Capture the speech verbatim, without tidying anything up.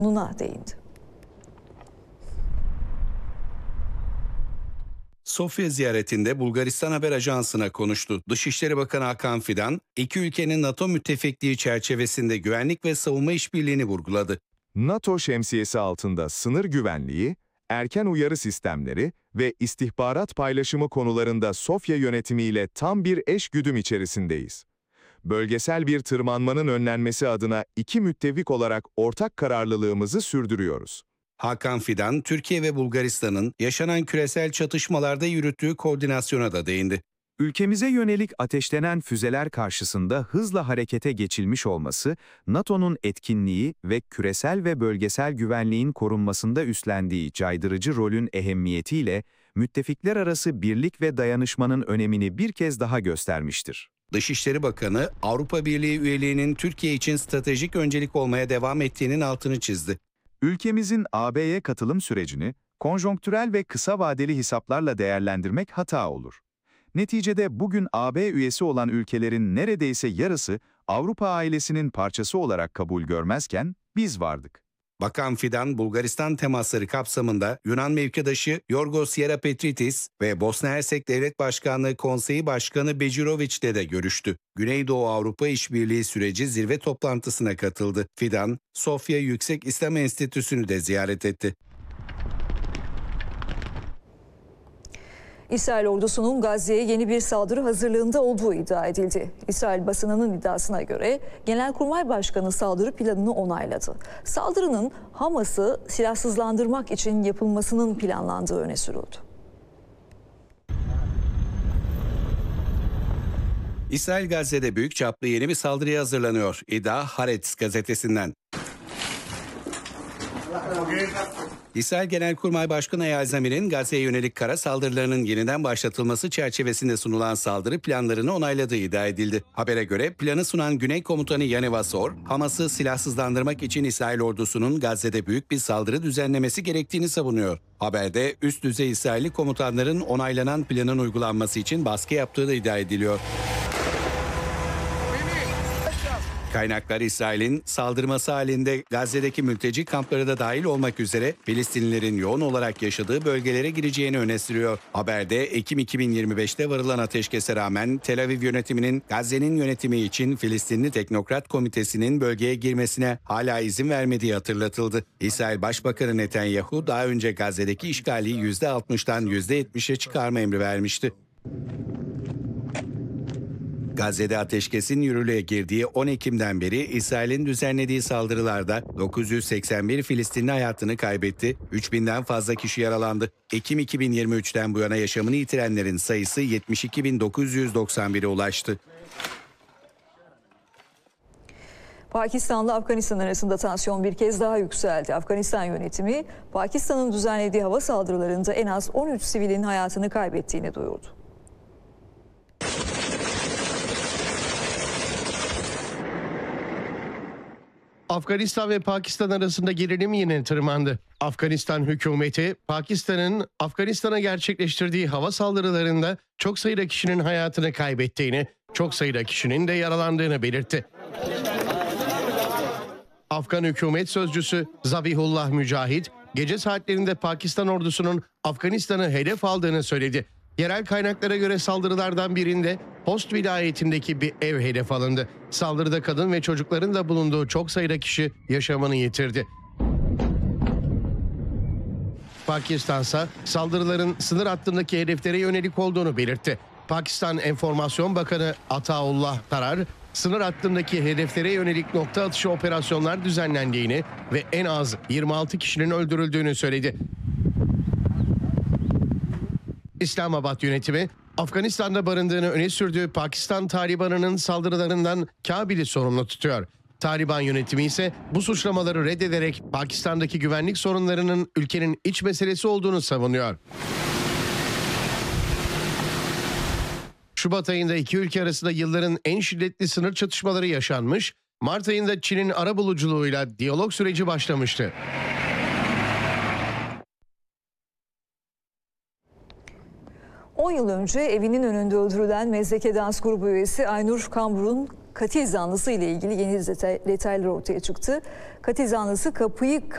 Nuna değindi. Sofya ziyaretinde Bulgaristan Haber Ajansı'na konuştu. Dışişleri Bakanı Hakan Fidan, iki ülkenin NATO müttefikliği çerçevesinde güvenlik ve savunma işbirliğini vurguladı. NATO şemsiyesi altında sınır güvenliği, erken uyarı sistemleri ve istihbarat paylaşımı konularında Sofya yönetimiyle tam bir eşgüdüm içerisindeyiz. Bölgesel bir tırmanmanın önlenmesi adına iki müttefik olarak ortak kararlılığımızı sürdürüyoruz. Hakan Fidan, Türkiye ve Bulgaristan'ın yaşanan küresel çatışmalarda yürüttüğü koordinasyona da değindi. Ülkemize yönelik ateşlenen füzeler karşısında hızla harekete geçilmiş olması, NATO'nun etkinliği ve küresel ve bölgesel güvenliğin korunmasında üstlendiği caydırıcı rolün ehemmiyetiyle müttefikler arası birlik ve dayanışmanın önemini bir kez daha göstermiştir. Dışişleri Bakanı, Avrupa Birliği üyeliğinin Türkiye için stratejik öncelik olmaya devam ettiğinin altını çizdi. Ülkemizin A B'ye katılım sürecini konjonktürel ve kısa vadeli hesaplarla değerlendirmek hata olur. Neticede bugün A B üyesi olan ülkelerin neredeyse yarısı Avrupa ailesinin parçası olarak kabul görmezken biz vardık. Bakan Fidan, Bulgaristan temasları kapsamında Yunan mevkidaşı Yorgos Yerapetritis ve Bosna Hersek Devlet Başkanlığı Konseyi Başkanı Bejirović'le de görüştü. Güneydoğu Avrupa İşbirliği Süreci zirve toplantısına katıldı. Fidan, Sofya Yüksek İslam Enstitüsü'nü de ziyaret etti. İsrail ordusunun Gazze'ye yeni bir saldırı hazırlığında olduğu iddia edildi. İsrail basınının iddiasına göre Genelkurmay Başkanı saldırı planını onayladı. Saldırının Hamas'ı silahsızlandırmak için yapılmasının planlandığı öne sürüldü. İsrail Gazze'de büyük çaplı yeni bir saldırıya hazırlanıyor. İddia Haaretz gazetesinden. İsrail Genelkurmay Başkanı Eyal Zamir'in Gazze'ye yönelik kara saldırılarının yeniden başlatılması çerçevesinde sunulan saldırı planlarını onayladığı iddia edildi. Habere göre planı sunan Güney Komutanı Yaniv Asor, Hamas'ı silahsızlandırmak için İsrail ordusunun Gazze'de büyük bir saldırı düzenlemesi gerektiğini savunuyor. Haberde üst düzey İsrailli komutanların onaylanan planın uygulanması için baskı yaptığı da iddia ediliyor. Kaynaklar İsrail'in saldırması halinde Gazze'deki mülteci kampları da dahil olmak üzere Filistinlilerin yoğun olarak yaşadığı bölgelere gireceğini öne sürüyor. Haberde Ekim iki bin yirmi beşte varılan ateşkese rağmen Tel Aviv yönetiminin Gazze'nin yönetimi için Filistinli Teknokrat Komitesi'nin bölgeye girmesine hala izin vermediği hatırlatıldı. İsrail Başbakanı Netanyahu daha önce Gazze'deki işgali yüzde altmıştan yüzde yetmişe çıkarma emri vermişti. Gazze'de ateşkesin yürürlüğe girdiği on Ekim'den beri İsrail'in düzenlediği saldırılarda dokuz yüz seksen bir Filistinli hayatını kaybetti, üç binden fazla kişi yaralandı. Ekim iki bin yirmi üçten bu yana yaşamını yitirenlerin sayısı yetmiş iki bin dokuz yüz doksan bire ulaştı. Pakistan'la Afganistan arasında tansiyon bir kez daha yükseldi. Afganistan yönetimi Pakistan'ın düzenlediği hava saldırılarında en az on üç sivilin hayatını kaybettiğini duyurdu. Afganistan ve Pakistan arasında gerilim yine tırmandı. Afganistan hükümeti, Pakistan'ın Afganistan'a gerçekleştirdiği hava saldırılarında çok sayıda kişinin hayatını kaybettiğini, çok sayıda kişinin de yaralandığını belirtti. Afgan hükümet sözcüsü Zabihullah Mücahit, gece saatlerinde Pakistan ordusunun Afganistan'ı hedef aldığını söyledi. Yerel kaynaklara göre saldırılardan birinde Host vilayetindeki bir ev hedef alındı. Saldırıda kadın ve çocukların da bulunduğu çok sayıda kişi yaşamını yitirdi. Pakistan ise saldırıların sınır hattındaki hedeflere yönelik olduğunu belirtti. Pakistan Enformasyon Bakanı Ataullah Tarar, sınır hattındaki hedeflere yönelik nokta atışı operasyonlar düzenlendiğini ve en az yirmi altı kişinin öldürüldüğünü söyledi. İslamabad yönetimi, Afganistan'da barındığını öne sürdüğü Pakistan Taliban'ının saldırılarından Kabil'i sorumlu tutuyor. Taliban yönetimi ise bu suçlamaları reddederek Pakistan'daki güvenlik sorunlarının ülkenin iç meselesi olduğunu savunuyor. Şubat ayında iki ülke arasında yılların en şiddetli sınır çatışmaları yaşanmış, Mart ayında Çin'in arabuluculuğuyla diyalog süreci başlamıştı. on yıl önce evinin önünde öldürülen Mezdeke Dans Grubu üyesi Aynur Kambur'un katil zanlısı ile ilgili yeni detaylar ortaya çıktı. Katil zanlısı kapıyı